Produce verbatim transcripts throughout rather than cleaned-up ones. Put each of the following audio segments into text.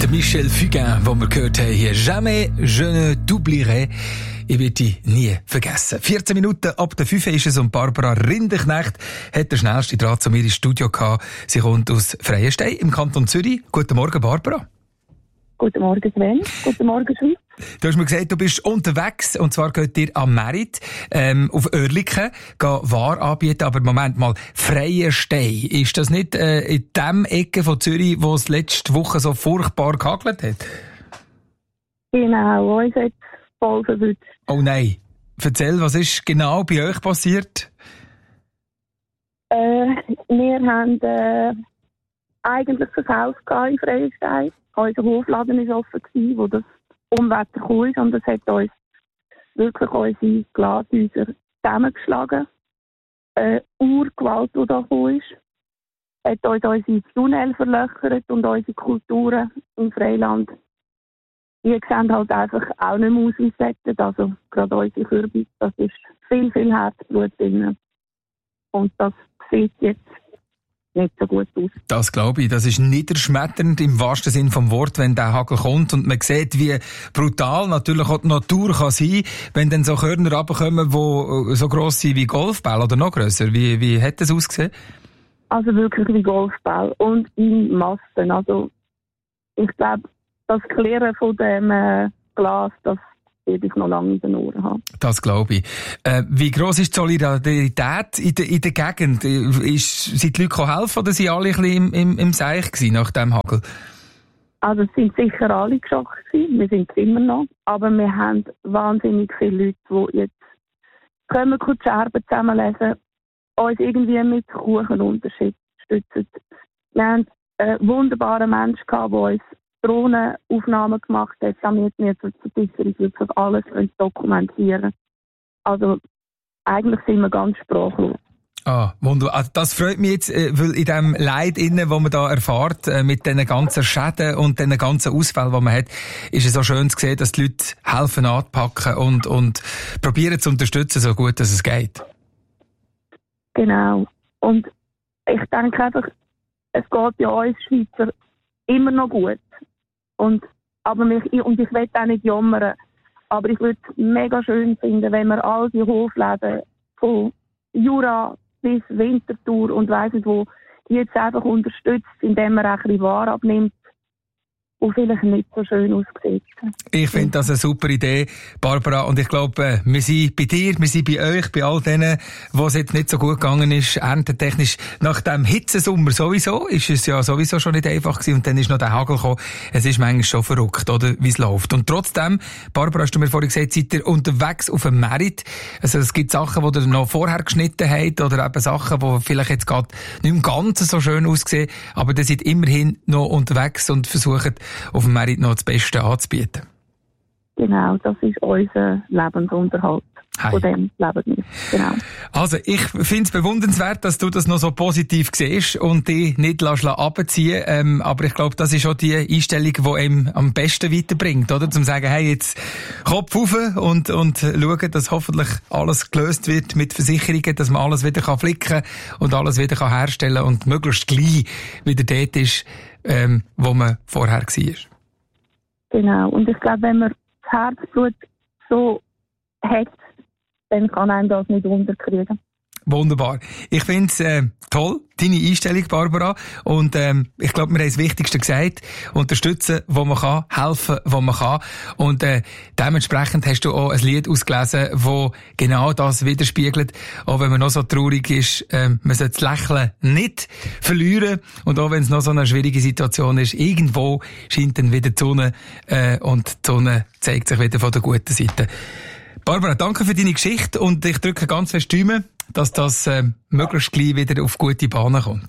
Der Michel Fugain, den wir gehört haben hier. Jamais je ne t'oublierai. Ich werde dich nie vergessen. vierzehn Minuten ab der fünf ist es und Barbara Rinderknecht hat den schnellsten Draht zu mir ins Studio gehabt. Sie kommt aus Freienstein im Kanton Zürich. Guten Morgen, Barbara. Guten Morgen, Sven. Guten Morgen, Schweiz. Du hast mir gesagt, du bist unterwegs, und zwar geht ihr am Merit ähm, auf Oerlikon, gehen Ware anbieten, aber Moment mal, Freienstein, ist das nicht äh, in dem Ecke von Zürich, wo es letzte Woche so furchtbar gehagelt hat? Genau, uns hat es voll verwünscht. Oh nein, erzähl, was ist genau bei euch passiert? Äh, wir haben äh, eigentlich verkauft in Freienstein. Unser Hofladen war offen, wo das Unwetter kam, und das hat uns wirklich unsere Glashäuser zusammengeschlagen. Äh, Urgewalt, die da kam, hat uns unsere Tunnel verlöchert und unsere Kulturen im Freiland. Die sehen halt einfach auch nicht mehr aus wie Sättet. Also gerade unsere Kürbis, das ist viel, viel Herzblut drin. Und das sieht jetzt nicht so gut aus. Das glaube ich. Das ist niederschmetternd im wahrsten Sinn vom Wort, wenn der Hagel kommt und man sieht, wie brutal natürlich auch die Natur kann sein, wenn dann so Körner runterkommen, die so gross sind wie Golfbälle oder noch grösser. Wie, wie hat das ausgesehen? Also wirklich wie Golfbälle und in Massen. Also ich glaube, das Klirren von dem äh, Glas, das werde ich noch lange in den Ohren haben. Das glaube ich. Äh, wie gross ist die Solidarität in der, in der Gegend? Ist, sind die Leute helfen oder sind alle ein bisschen im, im, im Seich gewesen nach dem Hagel? Also es sind sicher alle geschockt gewesen. Wir sind es immer noch. Aber wir haben wahnsinnig viele Leute, die jetzt kommen, die Scherben zusammenlesen, uns irgendwie mit Kuchen unterstützen. Wir haben einen wunderbaren Menschen gehabt, der uns Drohnenaufnahmen gemacht hat, damit wir zur Versicherung wirklich alles dokumentieren können. Also eigentlich sind wir ganz sprachlos. Ah, wunderbar. Also das freut mich jetzt, weil in dem Leid innen, wo man da erfährt, mit diesen ganzen Schäden und diesen ganzen Ausfällen, die man hat, ist es so schön zu sehen, dass die Leute helfen anzupacken und, und probieren zu unterstützen, so gut dass es geht. Genau. Und ich denke einfach, es geht ja uns Schweizer immer noch gut. Und, aber mich, und ich will auch nicht jammern, aber ich würde es mega schön finden, wenn wir all die Hofläden von Jura bis Winterthur und weiss nicht wo, die jetzt einfach unterstützt, indem man auch ein bisschen Ware abnimmt, und vielleicht nicht so schön aussieht. Ich finde das eine super Idee, Barbara, und ich glaube, wir sind bei dir, wir sind bei euch, bei all denen, wo es jetzt nicht so gut gegangen ist, erntetechnisch. Nach dem Hitzesommer sowieso, ist es ja sowieso schon nicht einfach gewesen, und dann ist noch der Hagel gekommen. Es ist manchmal schon verrückt, oder, wie es läuft. Und trotzdem, Barbara, hast du mir vorhin gesagt, seid ihr unterwegs auf dem Merit. Also es gibt Sachen, die ihr noch vorher geschnitten habt, oder eben Sachen, die vielleicht jetzt gerade nicht im Ganzen so schön aussehen, aber ihr seid immerhin noch unterwegs und versucht, auf dem Merit noch das Beste anzubieten. Genau, das ist unser Lebensunterhalt. Hi. Von dem leben wir. Genau. Also, ich finde es bewundernswert, dass du das noch so positiv siehst und dich nicht runterziehen lässt. Ähm, aber ich glaube, das ist auch die Einstellung, die einem am besten weiterbringt, oder? Zum sagen, hey, jetzt Kopf rauf und, und schauen, dass hoffentlich alles gelöst wird mit Versicherungen, dass man alles wieder kann flicken und alles wieder kann herstellen und möglichst gleich wieder dort ist, ähm, wo man vorher war. Genau. Und ich glaube, wenn man das Herzblut so hat, dann kann einem das nicht unterkriegen. Wunderbar. Ich finde es äh, toll, deine Einstellung, Barbara. Und ähm, ich glaube, wir haben das Wichtigste gesagt. Unterstützen, wo man kann, helfen, wo man kann. Und äh, dementsprechend hast du auch ein Lied ausgelesen, das genau das widerspiegelt. Auch wenn man noch so traurig ist, äh, man sollte das Lächeln nicht verlieren. Und auch wenn es noch so eine schwierige Situation ist, irgendwo scheint dann wieder die Sonne äh, und die Sonne zeigt sich wieder von der guten Seite. Barbara, danke für deine Geschichte und ich drücke ganz fest die Daumen, dass das äh, möglichst gleich wieder auf gute Bahnen kommt.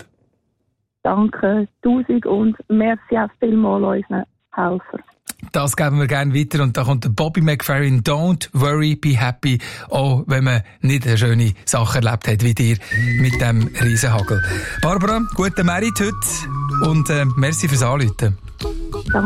Danke, tausend und merci auch vielmals unseren Helfern. Das geben wir gerne weiter und da kommt der Bobby McFerrin, Don't Worry, Be Happy, auch wenn man nicht eine schöne Sache erlebt hat wie dir mit dem Riesenhagel. Barbara, guten Merit heute und äh, merci fürs Anrufen. Danke.